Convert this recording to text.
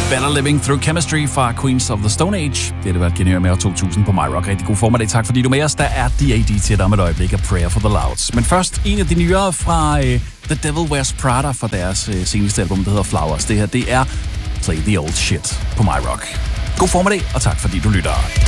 Better Living Through Chemistry fra Queens of the Stone Age. Det har det været generet med år 2000 på MyRock. Rigtig god formiddag. Tak fordi du er med os. Der er D.A.D. til dig om et øjeblik af Prayer for the Louds. Men først en af de nyere fra The Devil Wears Prada fra deres seneste album, der hedder Flowers. Det her, det er Play the Old Shit på MyRock. God formiddag, og tak fordi du lytter.